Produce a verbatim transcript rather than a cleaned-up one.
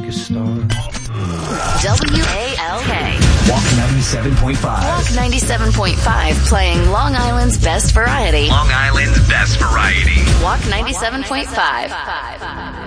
a star. W A L K. Walk ninety-seven point five. Walk ninety-seven point five, playing Long Island's best variety. Long Island's best variety. Walk ninety-seven point five.